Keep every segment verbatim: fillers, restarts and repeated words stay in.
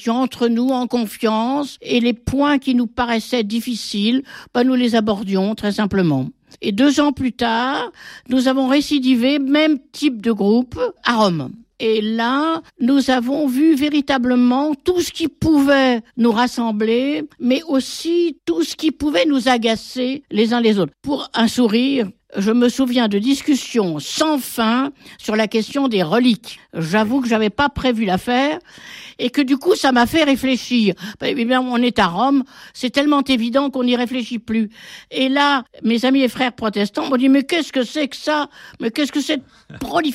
discussion entre nous en confiance et les points qui nous paraissaient difficiles, ben, nous les abordions très simplement. Et deux ans plus tard, nous avons récidivé, même type de groupe, à Rome. Et là, nous avons vu véritablement tout ce qui pouvait nous rassembler, mais aussi tout ce qui pouvait nous agacer les uns les autres. Pour un sourire, je me souviens de discussions sans fin sur la question des reliques. J'avoue que j'avais pas prévu l'affaire et que du coup, ça m'a fait réfléchir. Eh bien, on est à Rome, c'est tellement évident qu'on n'y réfléchit plus. Et là, mes amis et frères protestants m'ont dit « Mais qu'est-ce que c'est que ça ? Mais qu'est-ce que cette prolifération ?»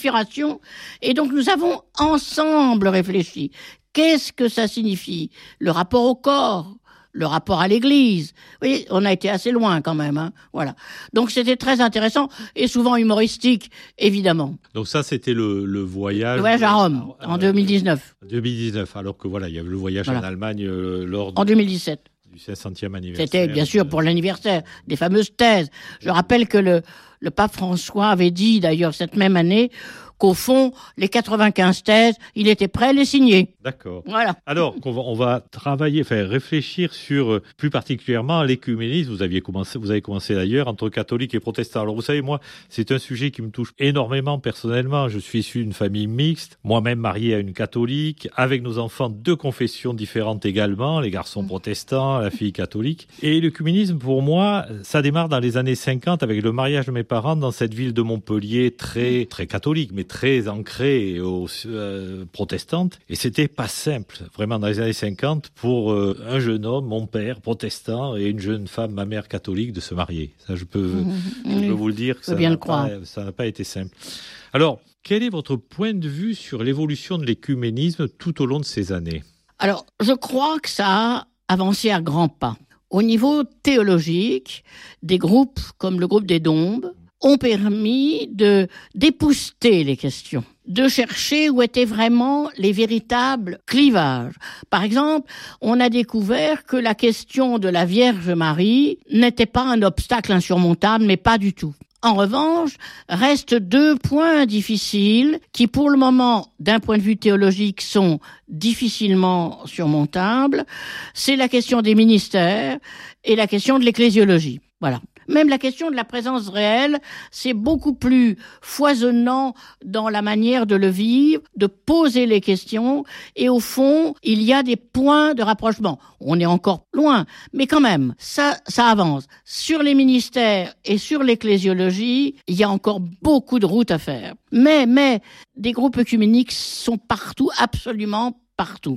Et donc, nous avons ensemble réfléchi. Qu'est-ce que ça signifie ? Le rapport au corps ? Le rapport à l'Église. Vous voyez, on a été assez loin quand même, hein. Voilà. Donc c'était très intéressant et souvent humoristique, évidemment. Donc ça, c'était le, le voyage... Le voyage à Rome, euh, en deux mille dix-neuf. deux mille dix-neuf, alors que voilà, il y avait le voyage voilà. en Allemagne euh, lors... En deux mille dix-sept. Du cinq centième anniversaire. C'était bien sûr pour l'anniversaire des fameuses thèses. Je rappelle que le, le pape François avait dit d'ailleurs cette même année qu'au fond, les quatre-vingt-quinze thèses, il était prêt à les signer. D'accord. Voilà. Alors, on va, on va travailler, enfin, réfléchir sur, euh, plus particulièrement, l'écuménisme. Vous aviez commencé, vous avez commencé d'ailleurs, entre catholiques et protestants. Alors, vous savez, moi, c'est un sujet qui me touche énormément personnellement. Je suis issu d'une famille mixte, moi-même marié à une catholique, avec nos enfants de confessions différentes également, les garçons protestants, la fille catholique. Et l'écuménisme, pour moi, ça démarre dans les années cinquante avec le mariage de mes parents dans cette ville de Montpellier, très, très catholique, mais très ancrée aux euh, protestantes. Et c'était pas simple, vraiment, dans les années cinquante, pour euh, un jeune homme, mon père, protestant, et une jeune femme, ma mère, catholique, de se marier. Ça, je peux, mmh, je peux vous le dire que ça n'a, pas, ça n'a pas été simple. Alors, quel est votre point de vue sur l'évolution de l'écuménisme tout au long de ces années ? Alors, je crois que ça a avancé à grands pas. Au niveau théologique, des groupes comme le groupe des Dombes ont permis de d'épousseter les questions, de chercher où étaient vraiment les véritables clivages. Par exemple, on a découvert que la question de la Vierge Marie n'était pas un obstacle insurmontable, mais pas du tout. En revanche, restent deux points difficiles qui, pour le moment, d'un point de vue théologique, sont difficilement surmontables. C'est la question des ministères et la question de l'ecclésiologie. Voilà. Même la question de la présence réelle, c'est beaucoup plus foisonnant dans la manière de le vivre, de poser les questions. Et au fond, il y a des points de rapprochement. On est encore loin, mais quand même, ça, ça avance. Sur les ministères et sur l'ecclésiologie, il y a encore beaucoup de route à faire. Mais, mais, des groupes œcuméniques sont partout, absolument partout.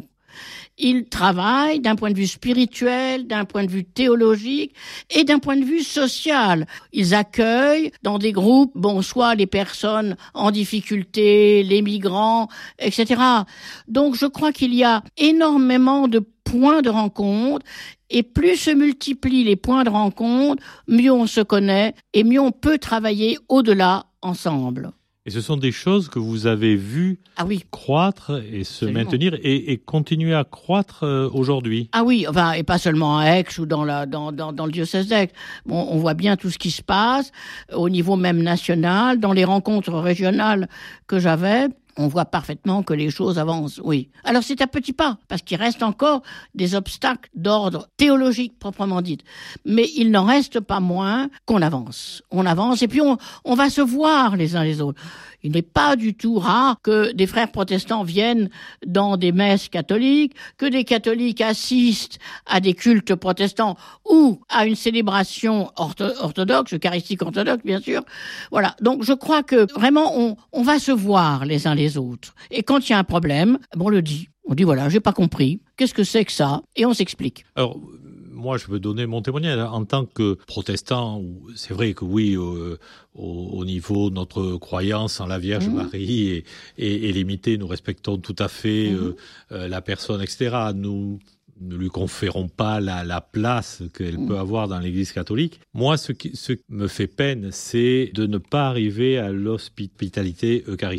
Ils travaillent d'un point de vue spirituel, d'un point de vue théologique et d'un point de vue social. Ils accueillent dans des groupes, bon, soit les personnes en difficulté, les migrants, et cetera. Donc, je crois qu'il y a énormément de points de rencontre et plus se multiplient les points de rencontre, mieux on se connaît et mieux on peut travailler au-delà ensemble. Et ce sont des choses que vous avez vues ah oui. croître et se Absolument. maintenir et, et continuer à croître euh, aujourd'hui. Ah oui, enfin, et pas seulement à Aix ou dans, la, dans, dans, dans le diocèse d'Aix. Bon, on voit bien tout ce qui se passe au niveau même national, dans les rencontres régionales que j'avais. On voit parfaitement que les choses avancent, oui. Alors c'est à petits pas, parce qu'il reste encore des obstacles d'ordre théologique proprement dit. Mais il n'en reste pas moins qu'on avance. On avance et puis on, on va se voir les uns les autres. Il n'est pas du tout rare que des frères protestants viennent dans des messes catholiques, que des catholiques assistent à des cultes protestants ou à une célébration ortho- orthodoxe, eucharistique orthodoxe, bien sûr. Voilà. Donc, je crois que vraiment, on, on va se voir les uns les autres. Et quand il y a un problème, on le dit. On dit, voilà, j'ai pas compris. Qu'est-ce que c'est que ça ? Et on s'explique. Alors, moi, je veux donner mon témoignage. En tant que protestant, c'est vrai que oui, euh, au, au niveau de notre croyance en la Vierge mmh. Marie est, est, est limitée. Nous respectons tout à fait mmh. euh, euh, la personne, et cetera. Nous ne lui conférons pas la, la place qu'elle mmh. peut avoir dans l'Église catholique. Moi, ce qui, ce qui me fait peine, c'est de ne pas arriver à l'hospitalité eucharistique.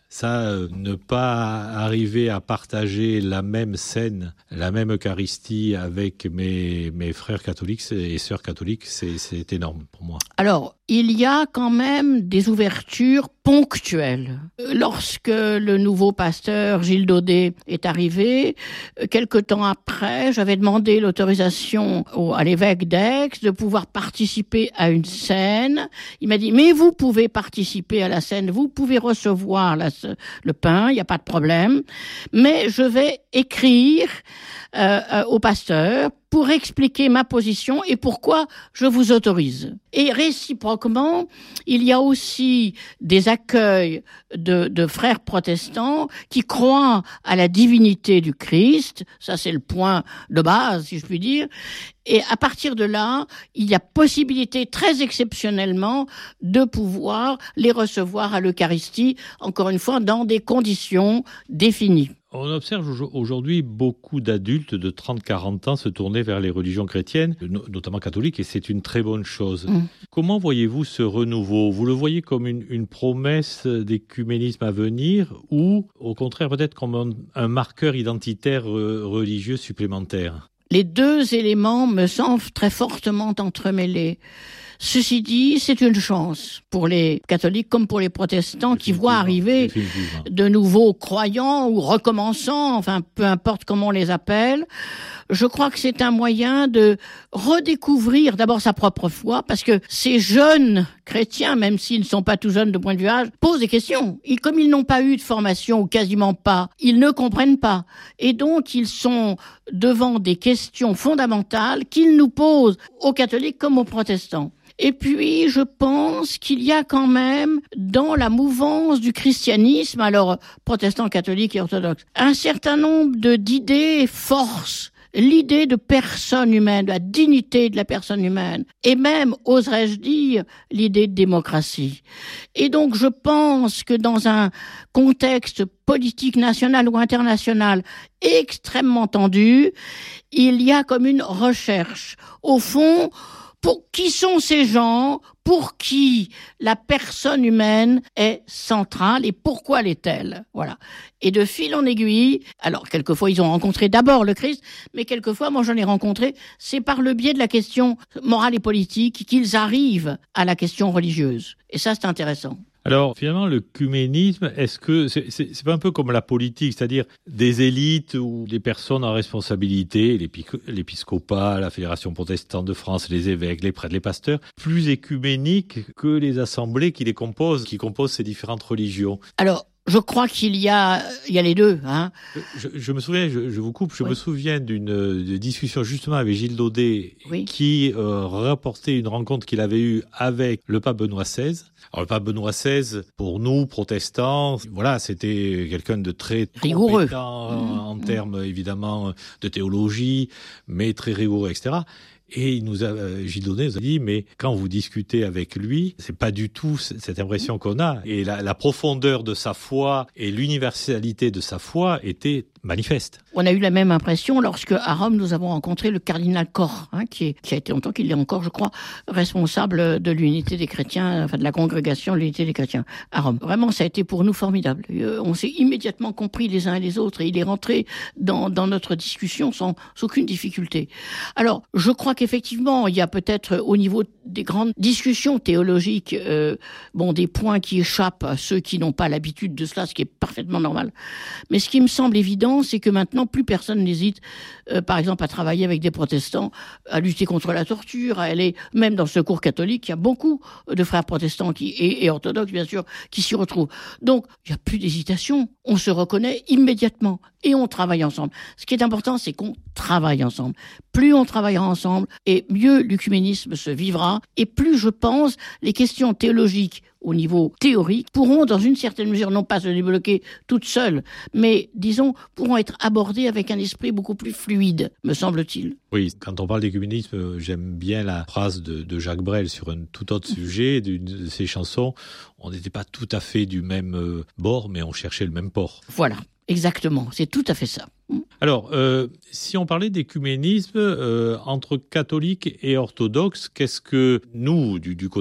Ça, euh, ne pas arriver à partager la même scène, la même Eucharistie avec mes, mes frères catholiques et sœurs catholiques, c'est, c'est énorme pour moi. Alors, il y a quand même des ouvertures ponctuelles. Lorsque le nouveau pasteur Gilles Daudet est arrivé, quelque temps après, j'avais demandé l'autorisation au, à l'évêque d'Aix de pouvoir participer à une scène. Il m'a dit, mais vous pouvez participer à la scène, vous pouvez recevoir la, le pain, il n'y a pas de problème, mais je vais écrire euh, euh, au pasteur pour expliquer ma position et pourquoi je vous autorise. Et réciproquement, il y a aussi des accueils de, de frères protestants qui croient à la divinité du Christ. Ça, c'est le point de base, si je puis dire. Et à partir de là, il y a possibilité très exceptionnellement de pouvoir les recevoir à l'Eucharistie, encore une fois, dans des conditions définies. On observe aujourd'hui beaucoup d'adultes de trente à quarante ans se tourner vers les religions chrétiennes, notamment catholiques, et c'est une très bonne chose. Mmh. Comment voyez-vous ce renouveau ? Vous le voyez comme une, une promesse d'écuménisme à venir ou, au contraire, peut-être comme un, un marqueur identitaire religieux supplémentaire ? Les deux éléments me semblent très fortement entremêlés. Ceci dit, c'est une chance pour les catholiques comme pour les protestants qui voient arriver de nouveaux croyants ou recommençants, enfin peu importe comment on les appelle. Je crois que c'est un moyen de redécouvrir d'abord sa propre foi, parce que ces jeunes chrétiens, même s'ils ne sont pas tout jeunes de point de vue âge, posent des questions. Et comme ils n'ont pas eu de formation, ou quasiment pas, ils ne comprennent pas. Et donc, ils sont devant des questions fondamentales qu'ils nous posent, aux catholiques comme aux protestants. Et puis, je pense qu'il y a quand même, dans la mouvance du christianisme, alors protestant, catholique et orthodoxe, un certain nombre de, d'idées forces. L'idée de personne humaine, de la dignité de la personne humaine, et même, oserais-je dire, l'idée de démocratie. Et donc, je pense que dans un contexte politique national ou international extrêmement tendu, il y a comme une recherche. Au fond, pour qui sont ces gens pour qui la personne humaine est centrale et pourquoi l'est-elle ? Voilà. Et de fil en aiguille, alors quelquefois ils ont rencontré d'abord le Christ, mais quelquefois moi j'en ai rencontré, c'est par le biais de la question morale et politique qu'ils arrivent à la question religieuse. Et ça c'est intéressant. Alors, finalement, l'œcuménisme, est-ce que c'est, c'est, c'est pas un peu comme la politique, c'est-à-dire des élites ou des personnes en responsabilité, l'épiscopat, la Fédération protestante de France, les évêques, les prêtres, les pasteurs, plus écuméniques que les assemblées qui les composent, qui composent ces différentes religions? Alors, je crois qu'il y a, il y a les deux, hein. Je, je me souviens, je, je vous coupe, je oui. me souviens d'une de discussion justement avec Gilles Daudet, oui. qui euh, rapportait une rencontre qu'il avait eue avec le pape Benoît seize. Alors le pape Benoît seize, pour nous, protestants, voilà, c'était quelqu'un de très rigoureux. compétent mmh. en mmh. termes, évidemment, de théologie, mais très rigoureux, et cetera. Et il nous a, Gilles Daudet nous a dit, mais quand vous discutez avec lui, c'est pas du tout cette impression qu'on a. Et la, la profondeur de sa foi et l'universalité de sa foi étaient manifestes. On a eu la même impression lorsque, à Rome, nous avons rencontré le cardinal Koch, hein, qui, est, qui a été longtemps, qu'il est encore, je crois, responsable de l'unité des chrétiens, enfin de la congrégation de l'unité des chrétiens à Rome. Vraiment, ça a été pour nous formidable. Euh, on s'est immédiatement compris les uns et les autres et il est rentré dans, dans notre discussion sans, sans aucune difficulté. Alors, je crois qu'effectivement, il y a peut-être au niveau des grandes discussions théologiques, euh, bon, des points qui échappent à ceux qui n'ont pas l'habitude de cela, ce qui est parfaitement normal. Mais ce qui me semble évident, c'est que maintenant, plus personne n'hésite, euh, par exemple, à travailler avec des protestants, à lutter contre la torture, à aller, même dans le secours catholique, il y a beaucoup de frères protestants qui, et, et orthodoxes, bien sûr, qui s'y retrouvent. Donc, il n'y a plus d'hésitation. On se reconnaît immédiatement et on travaille ensemble. Ce qui est important, c'est qu'on travaille ensemble. Plus on travaillera ensemble, et mieux l'œcuménisme se vivra, et plus, je pense, les questions théologiques au niveau théorique pourront, dans une certaine mesure, non pas se débloquer toutes seules, mais, disons, pourront être abordées avec un esprit beaucoup plus fluide, me semble-t-il. Oui, quand on parle d'écuménisme, j'aime bien la phrase de, de Jacques Brel sur un tout autre sujet, d'une de ses chansons. On n'était pas tout à fait du même bord, mais on cherchait le même port. Voilà. Exactement, c'est tout à fait ça. Alors, euh, si on parlait d'écuménisme euh, entre catholiques et orthodoxes, qu'est-ce que nous, du, du côté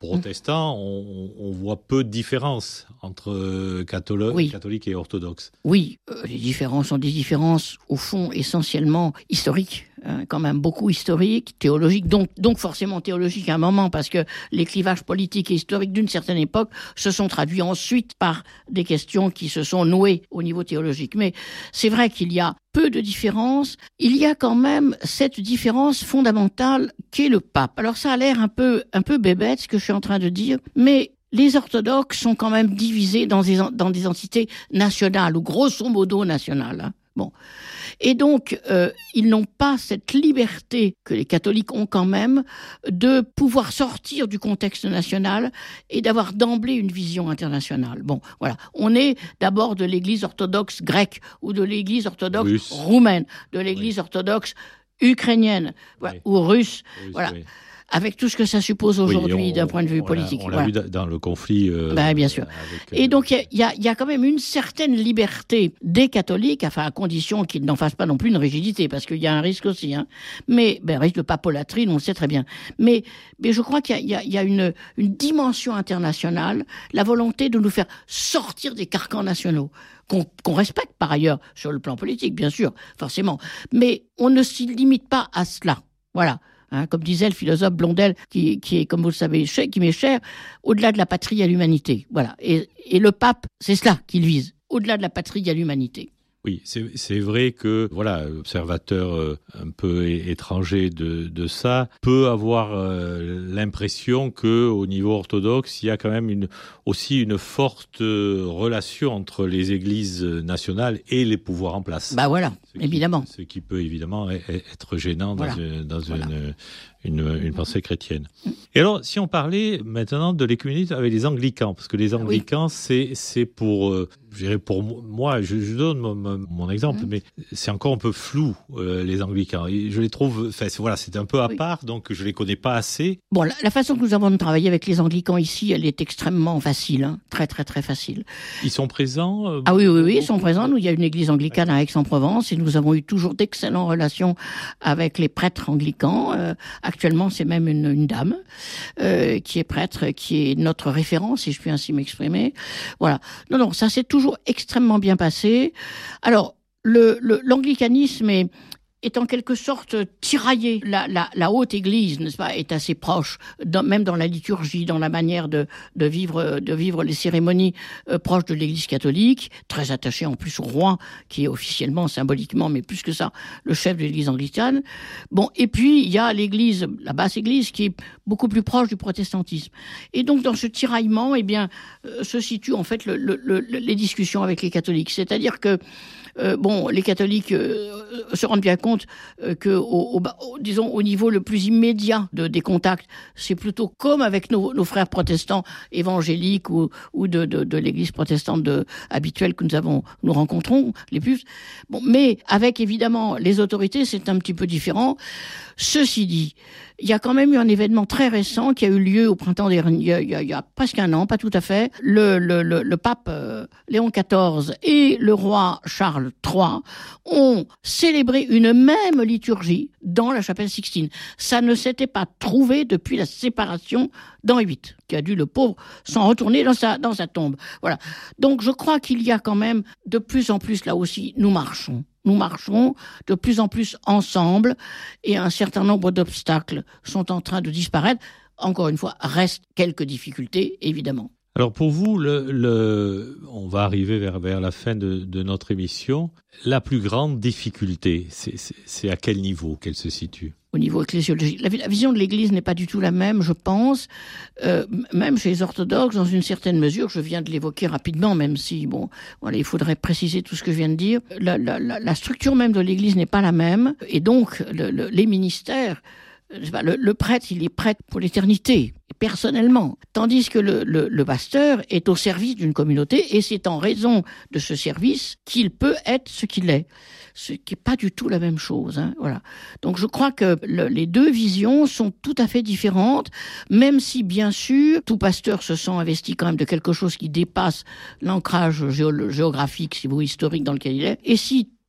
protestants, on, on voit peu de différence entre catholo- oui. catholiques et orthodoxes. Oui, euh, les différences sont des différences, au fond, essentiellement historiques, hein, quand même beaucoup historiques, théologiques, donc, donc forcément théologiques à un moment, parce que les clivages politiques et historiques d'une certaine époque se sont traduits ensuite par des questions qui se sont nouées au niveau théologique. Mais c'est vrai qu'il y a peu de différences. Il y a quand même cette différence fondamentale qu'est le pape. Alors ça a l'air un peu, un peu bébête, ce que je suis en train de dire, mais les orthodoxes sont quand même divisés dans des, dans des entités nationales, ou grosso modo nationales. Hein. Bon. Et donc, euh, ils n'ont pas cette liberté que les catholiques ont quand même de pouvoir sortir du contexte national et d'avoir d'emblée une vision internationale. Bon, voilà. On est d'abord de l'église orthodoxe grecque ou de l'église orthodoxe russe. roumaine, de l'église oui. orthodoxe ukrainienne oui. ou russe. russe voilà. Oui. Avec tout ce que ça suppose aujourd'hui oui, on, d'un point de vue on politique. L'a, on l'a voilà. vu dans le conflit. Euh, ben, bien sûr. Avec, euh... Et donc, il y a, y a quand même une certaine liberté des catholiques, enfin, à condition qu'ils n'en fassent pas non plus une rigidité, parce qu'il y a un risque aussi. Hein. Mais, ben, risque de papolaterie, on le sait très bien. Mais, mais je crois qu'il y a, y a, y a une, une dimension internationale, la volonté de nous faire sortir des carcans nationaux. Qu'on, qu'on respecte par ailleurs sur le plan politique, bien sûr, forcément. Mais on ne s'y limite pas à cela. Voilà. Hein, comme disait le philosophe Blondel, qui, qui est, comme vous le savez, cher, qui m'est cher, au-delà de la patrie, il y a l'humanité. Voilà. Et, et le pape, c'est cela qu'il vise. Au-delà de la patrie, il y a l'humanité. Oui, c'est, c'est vrai que, voilà, l'observateur euh, un peu é- étranger de, de ça peut avoir euh, l'impression qu'au niveau orthodoxe, il y a quand même une, aussi une forte euh, relation entre les églises nationales et les pouvoirs en place. Bah voilà, ce qui, évidemment. Ce qui peut évidemment être gênant dans, voilà. une, dans voilà. une, une, une pensée chrétienne. Et alors, si on parlait maintenant de l'écuménisme avec les anglicans, parce que les anglicans, oui. c'est, c'est pour, euh, je dirais pour moi, je, je donne mon, mon exemple, mmh. mais c'est encore un peu flou, euh, les anglicans. Je les trouve, enfin, c'est, voilà, c'est un peu à oui. part, donc je les connais pas assez. Bon, la, la façon que nous avons de travailler avec les anglicans ici, elle est extrêmement facile, hein, très, très, très facile. Ils sont présents euh, Ah oui, oui, oui, ils sont présents. Nous, il y a une église anglicane à Aix-en-Provence et nous avons eu toujours d'excellentes relations avec les prêtres anglicans. Euh, Actuellement, c'est même une, une dame euh, qui est prêtre, qui est notre référence, si je puis ainsi m'exprimer. Voilà. Non, non, ça s'est toujours extrêmement bien passé. Alors, le, le, l'anglicanisme est, est en quelque sorte tiraillé. La, la, la haute église, n'est-ce pas, est assez proche, dans, même dans la liturgie, dans la manière de, de vivre, de vivre les cérémonies, euh, proche de l'église catholique, très attachée en plus au roi, qui est officiellement, symboliquement, mais plus que ça, le chef de l'église anglicane. Bon, et puis, il y a l'église, la basse église, qui est beaucoup plus proche du protestantisme. Et donc, dans ce tiraillement, eh bien, euh, se situent, en fait, le, le, le, les discussions avec les catholiques. C'est-à-dire que, Euh, bon, les catholiques euh, se rendent bien compte euh, que, au, au, au, disons, au niveau le plus immédiat de, des contacts, c'est plutôt comme avec nos, nos frères protestants évangéliques ou, ou de, de, de l'Église protestante de, habituelle que nous avons, nous rencontrons, les plus. Bon, mais avec évidemment les autorités, c'est un petit peu différent. Ceci dit, il y a quand même eu un événement très récent qui a eu lieu au printemps dernier, il y a, il y a, il y a presque un an, pas tout à fait. Le, le, le, le pape euh, Léon quatorze et le roi Charles trois ont célébré une même liturgie dans la chapelle Sixtine. Ça ne s'était pas trouvé depuis la séparation d'Henri huit, qui a dû, le pauvre, s'en retourner dans sa, dans sa tombe. Voilà. Donc je crois qu'il y a quand même de plus en plus, là aussi, nous marchons. Nous marchons de plus en plus ensemble et un certain nombre d'obstacles sont en train de disparaître. Encore une fois, restent quelques difficultés, évidemment. Alors pour vous, le, le, on va arriver vers, vers la fin de, de notre émission. La plus grande difficulté, c'est, c'est, c'est à quel niveau qu'elle se situe ? Au niveau ecclésiologique. La, la vision de l'Église n'est pas du tout la même, je pense, euh, même chez les orthodoxes, dans une certaine mesure, je viens de l'évoquer rapidement, même si, bon, voilà, il faudrait préciser tout ce que je viens de dire. La, la, la, la structure même de l'Église n'est pas la même, et donc le, le, les ministères, le, le prêtre, il est prêtre pour l'éternité, personnellement, tandis que le, le, le pasteur est au service d'une communauté, et c'est en raison de ce service qu'il peut être ce qu'il est. Ce qui n'est pas du tout la même chose. Hein, voilà. Donc je crois que le, les deux visions sont tout à fait différentes, même si bien sûr tout pasteur se sent investi quand même de quelque chose qui dépasse l'ancrage géo- géographique, si vous voulez, historique dans lequel il est. Et si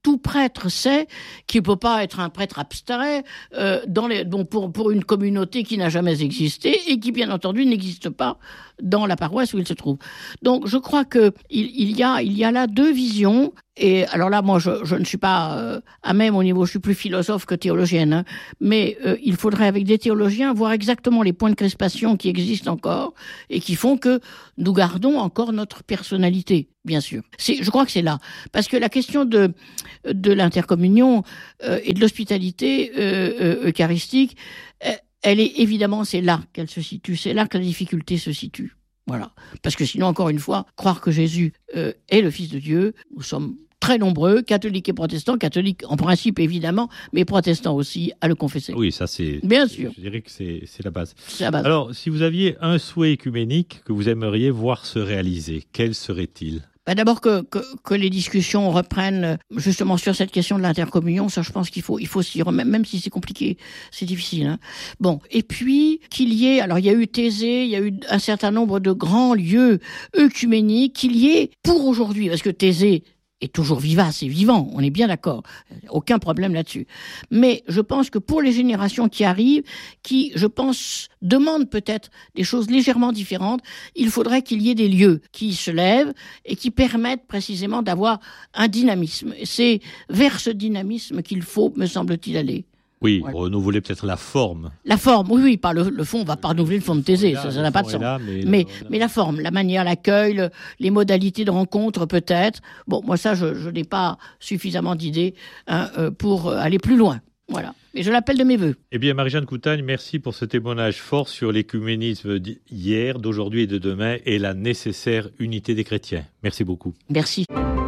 tout prêtre sait qu'il ne peut pas être un prêtre abstrait euh, dans les, bon, pour, pour une communauté qui n'a jamais existé et qui, bien entendu, n'existe pas dans la paroisse où il se trouve. Donc, je crois qu'il il y, a, il y a là deux visions. Et alors là, moi, je, je ne suis pas euh, à même au niveau, je suis plus philosophe que théologienne, hein, mais euh, il faudrait, avec des théologiens, voir exactement les points de crispation qui existent encore et qui font que nous gardons encore notre personnalité, bien sûr. C'est, je crois que c'est là. Parce que la question de, de l'intercommunion euh, et de l'hospitalité euh, euh, eucharistique, euh, elle est évidemment, c'est là qu'elle se situe, c'est là que la difficulté se situe. Voilà. Parce que sinon, encore une fois, croire que Jésus euh, est le Fils de Dieu, nous sommes très nombreux, catholiques et protestants, catholiques en principe évidemment, mais protestants aussi, à le confesser. Oui, ça c'est... Bien sûr. Je dirais que c'est, c'est la base. C'est la base. Alors, si vous aviez un souhait œcuménique que vous aimeriez voir se réaliser, quel serait-il ? Ben d'abord que, que, que les discussions reprennent justement sur cette question de l'intercommunion, ça je pense qu'il faut, il faut s'y remettre, même si c'est compliqué, c'est difficile. Hein. Bon, et puis qu'il y ait, alors il y a eu Thésée, il y a eu un certain nombre de grands lieux œcuméniques, qu'il y ait pour aujourd'hui, parce que Thésée est toujours vivace et vivant, on est bien d'accord, aucun problème là-dessus. Mais je pense que pour les générations qui arrivent, qui, je pense, demandent peut-être des choses légèrement différentes, il faudrait qu'il y ait des lieux qui se lèvent et qui permettent précisément d'avoir un dynamisme. C'est vers ce dynamisme qu'il faut, me semble-t-il, aller. Oui, Voilà. renouveler peut-être la forme. La forme, oui, oui, pas le, le fond, on va pas renouveler le fond de Thésée, ça n'a pas de sens. Là, mais, mais, on a... mais la forme, la manière, l'accueil, le, les modalités de rencontre peut-être. Bon, moi ça, je, je n'ai pas suffisamment d'idées hein, euh, pour aller plus loin. Voilà. Mais je l'appelle de mes voeux. Eh bien, Marie-Jeanne Coutagne, merci pour ce témoignage fort sur l'écuménisme d'hier, d'aujourd'hui et de demain et la nécessaire unité des chrétiens. Merci beaucoup. Merci.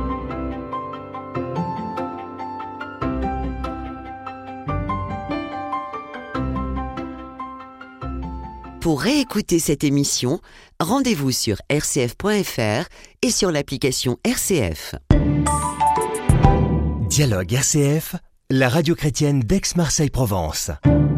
Pour réécouter cette émission, rendez-vous sur r c f point f r et sur l'application R C F. Dialogue R C F, la radio chrétienne d'Aix-Marseille-Provence.